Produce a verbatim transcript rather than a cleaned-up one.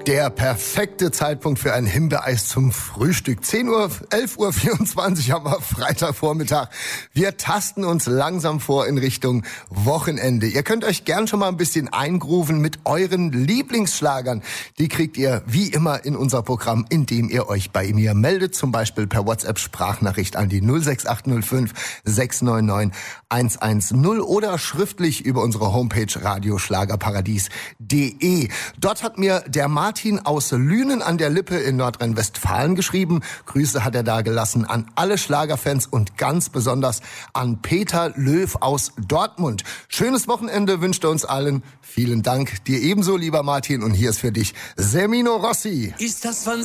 Der perfekte Zeitpunkt für ein Himbeereis zum Frühstück. zehn Uhr, elf Uhr vierundzwanzig haben wir Freitagvormittag. Wir tasten uns langsam vor in Richtung Wochenende. Ihr könnt euch gern schon mal ein bisschen eingrooven mit euren Lieblingsschlagern. Die kriegt ihr wie immer in unser Programm, indem ihr euch bei mir meldet. Zum Beispiel per WhatsApp-Sprachnachricht an die null sechs acht null fünf sechs neun neun eins eins null oder schriftlich über unsere Homepage radioschlagerparadies punkt de. Dort hat mir der Martin aus Lünen an der Lippe in Nordrhein-Westfalen geschrieben. Grüße hat er da gelassen an alle Schlagerfans und ganz besonders an Peter Löw aus Dortmund. Schönes Wochenende wünscht er uns allen. Vielen Dank dir ebenso, lieber Martin. Und hier ist für dich Semino Rossi. Ist das